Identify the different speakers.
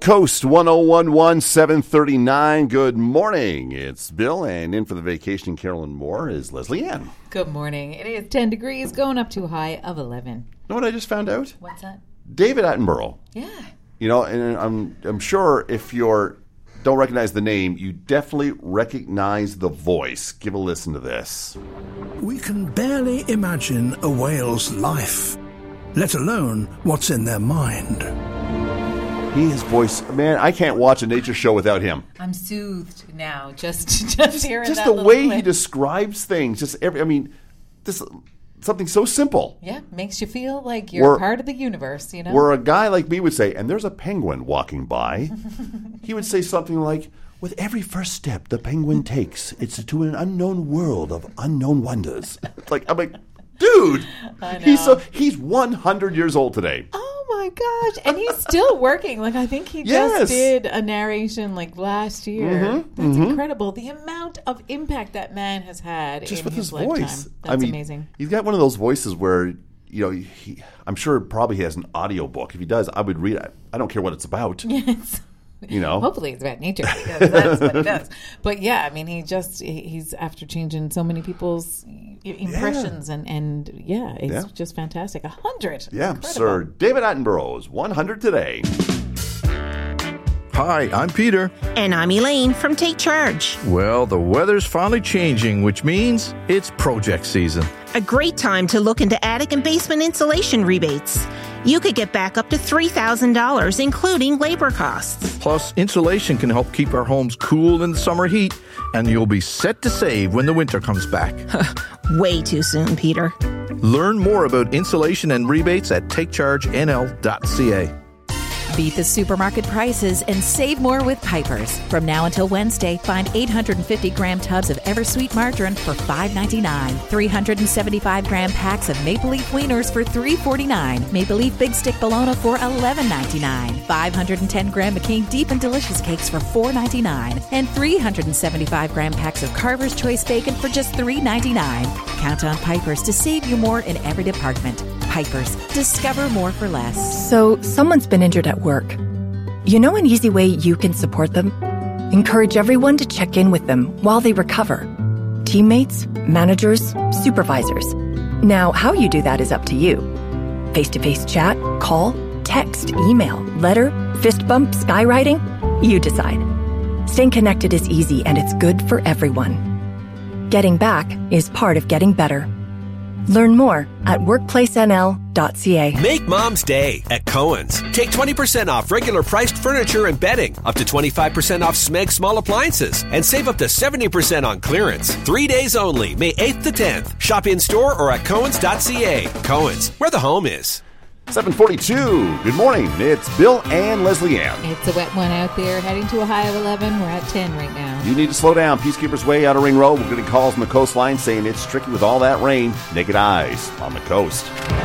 Speaker 1: Coast 1011 739. Good morning. It's Bill, and in for the vacation, Carolyn Moore, is Leslie Ann.
Speaker 2: Good morning. It is 10 degrees, going up to a high of 11.
Speaker 1: You know what I just found out?
Speaker 2: What's that?
Speaker 1: David Attenborough.
Speaker 2: Yeah.
Speaker 1: You know, and I'm sure if you don't recognize the name, you definitely recognize the voice. Give a listen to this.
Speaker 3: We can barely imagine a whale's life, let alone what's in their mind.
Speaker 1: His voice, man, I can't watch a nature show without him.
Speaker 2: I'm soothed now, just hearing
Speaker 1: just
Speaker 2: that
Speaker 1: the way
Speaker 2: clip.
Speaker 1: he describes things. This something so simple.
Speaker 2: Yeah, makes you feel like you're part of the universe, you know?
Speaker 1: Where a guy like me would say, and there's a penguin walking by, he would say something like, with every first step the penguin takes, it's to an unknown world of unknown wonders. I'm like, dude,
Speaker 2: I know.
Speaker 1: he's 100 years old today.
Speaker 2: Oh my gosh. And he's still working. I think he just did a narration last year. That's incredible. The amount of impact that man has had
Speaker 1: just
Speaker 2: in
Speaker 1: with
Speaker 2: his
Speaker 1: his
Speaker 2: lifetime.
Speaker 1: voice.
Speaker 2: That's amazing.
Speaker 1: He's got one of those voices where, I'm sure probably he has an audio book. If he does, I would read it. I don't care what it's about.
Speaker 2: Yes. Hopefully it's about nature, because that's what he does. But yeah, he's after changing so many people's impressions and it's just fantastic. 100.
Speaker 1: Yeah,
Speaker 2: incredible.
Speaker 1: Sir David Attenborough is 100 today.
Speaker 4: Hi, I'm Peter.
Speaker 5: And I'm Elaine from Take Charge.
Speaker 4: Well, the weather's finally changing, which means it's project season.
Speaker 5: A great time to look into attic and basement insulation rebates. You could get back up to $3,000, including labor costs.
Speaker 4: Plus, insulation can help keep our homes cool in the summer heat, and you'll be set to save when the winter comes back.
Speaker 5: Way too soon, Peter.
Speaker 4: Learn more about insulation and rebates at takechargenl.ca.
Speaker 6: Beat the supermarket prices and save more with Piper's. From now until Wednesday, find 850-gram tubs of Eversweet margarine for $5.99. 375-gram packs of Maple Leaf wieners for $3.49. Maple Leaf Big Stick bologna for $11.99. 510-gram McCain Deep and Delicious cakes for $4.99. And 375-gram packs of Carver's Choice bacon for just $3.99. Count on Piper's to save you more in every department. Piper's. Discover more for less.
Speaker 7: So, someone's been injured at work. You know an easy way you can support them? Encourage everyone to check in with them while they recover. Teammates, managers, supervisors. Now, how you do that is up to you. Face-to-face chat, call, text, email, letter, fist bump, skywriting? You decide. Staying connected is easy and it's good for everyone. Getting back is part of getting better. Learn more at workplacenl.ca.
Speaker 8: Make Mom's Day at Cohen's. Take 20% off regular priced furniture and bedding, up to 25% off Smeg small appliances, and save up to 70% on clearance. 3 days only, May 8th to 10th. Shop in-store or at Cohen's.ca. Cohen's, where the home is.
Speaker 1: 742. Good morning. It's Bill and Leslie Ann.
Speaker 2: It's a wet one out there, heading to a high of 11. We're at 10 right now.
Speaker 1: You need to slow down. Peacekeepers Way, Outer Ring Road. We're getting calls from the coastline saying it's tricky with all that rain. Naked eyes on the coast.